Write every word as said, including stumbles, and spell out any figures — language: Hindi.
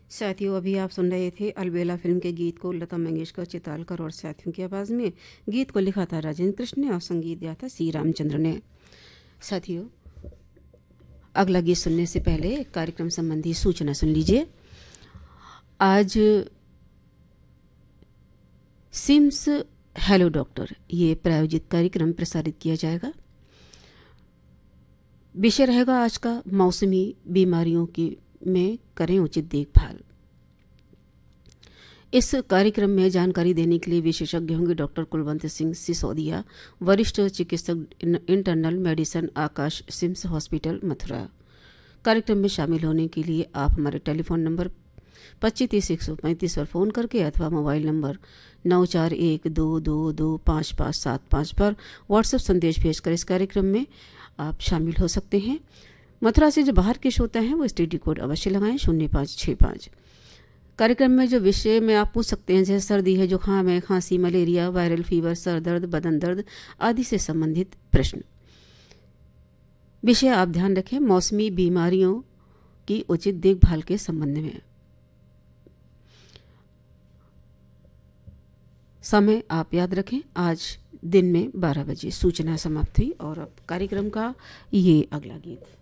साथियों, अभी आप सुन रहे थे अलबेला फिल्म के गीत को लता मंगेशकर, चितालकर और साथियों की आवाज़ में। गीत को लिखा था राजेंद्र कृष्ण ने और संगीत दिया था सी रामचंद्र ने। साथियों, अगला गीत सुनने से पहले एक कार्यक्रम संबंधी सूचना सुन लीजिए। आज सिम्स हेलो डॉक्टर ये प्रायोजित कार्यक्रम प्रसारित किया जाएगा। विषय रहेगा आज का मौसमी बीमारियों की में करें उचित देखभाल। इस कार्यक्रम में जानकारी देने के लिए विशेषज्ञ होंगे डॉक्टर कुलवंत सिंह सिसोदिया, वरिष्ठ चिकित्सक इंटरनल मेडिसिन, आकाश सिम्स हॉस्पिटल मथुरा। कार्यक्रम में शामिल होने के लिए आप हमारे टेलीफोन नंबर पच्चीस तीस एक सौ पैंतीस पर फ़ोन करके अथवा मोबाइल नंबर नौ चार एक दो दो दो पाँच पाँच सात पाँच पर व्हाट्सएप संदेश भेजकर इस कार्यक्रम में आप शामिल हो सकते हैं। मथुरा से जो बाहर के श्रोता हैं वो एसटीडी कोड अवश्य लगाएं शून्य पाँच छः पाँच। कार्यक्रम में जो विषय में आप पूछ सकते हैं, जैसे सर्दी है, जुकाम है, खांसी, मलेरिया, वायरल फीवर, सर दर्द, बदन दर्द आदि से संबंधित प्रश्न। विषय आप ध्यान रखें मौसमी बीमारियों की उचित देखभाल के संबंध में। समय आप याद रखें, आज दिन में बारह बजे सूचना समाप्त हुई और अब कार्यक्रम का ये अगला गीत।